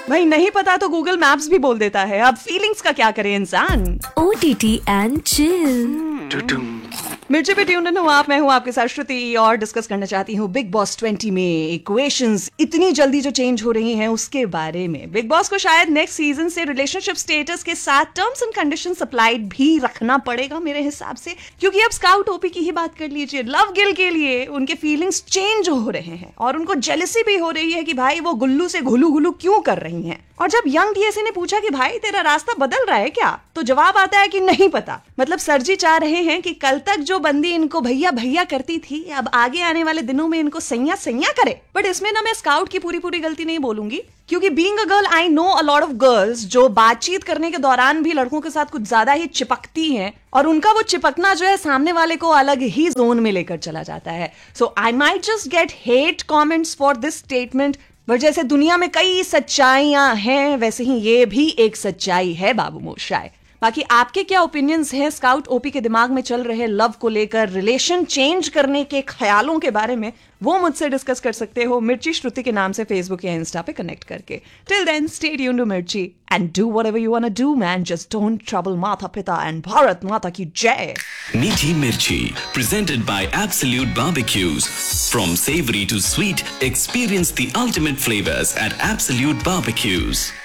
भाई नहीं पता तो गूगल मैप्स भी बोल देता है, अब फीलिंग्स का क्या करे इंसान। OTT and chill। मिर्ची पे ट्यून इन हो आप, मैं हूँ आपके साथ श्रुति और डिस्कस करना चाहती हूँ बिग बॉस 20 में इक्वेशंस इतनी जल्दी जो चेंज हो रही हैं उसके बारे में। बिग बॉस को शायद नेक्स्ट सीजन से रिलेशनशिप स्टेटस के साथ टर्म्स एंड कंडीशंस अप्लाइड भी रखना पड़ेगा मेरे हिसाब से, क्योंकि अब स्काउट ओपी की ही बात कर लीजिए, लव गिल के लिए उनके फीलिंग्स चेंज हो रहे हैं और उनको जेलसी भी हो रही है कि भाई वो गुल्लू से घुलू घुलू क्यों कर रही हैं। और जब यंग डीएसए ने पूछा कि भाई तेरा रास्ता बदल रहा है क्या, तो जवाब आता है कि नहीं पता। मतलब सर जी चाह रहे हैं कि कल तक जो बंदी इनको भैया भैया करती थी अब आगे आने वाले दिनों में इनको सैया सैया करे। बट इसमें ना मैं स्काउट की पूरी गलती नहीं बोलूंगी, क्योंकि being a girl I know a lot of girls जो बातचीत करने के दौरान भी लड़कों के साथ कुछ ज्यादा ही चिपकती हैं और उनका वो चिपकना जो है सामने वाले को अलग ही जोन में लेकर चला जाता है। सो I might just get hate comments for this statement, but जैसे दुनिया में कई सच्चाइयां हैं वैसे ही ये भी एक सच्चाई है बाबू मोशाय। बाकी आपके क्या ओपिनियंस हैं स्काउट ओपी के दिमाग में चल रहे लव को लेकर, रिलेशन चेंज करने के ख्यालों के बारे में, वो मुझसे डिस्कस कर सकते हो मिर्ची श्रुति के नाम से फेसबुक या इंस्टा पे कनेक्ट करके। Till then stay tuned to मिर्ची and do whatever you want to do man, just don't trouble माता पिता एंड भारत माता की जय। Meaty Mirchi, presented by Absolute Barbecues. From savory to sweet, experience the ultimate flavors at Absolute Barbecues.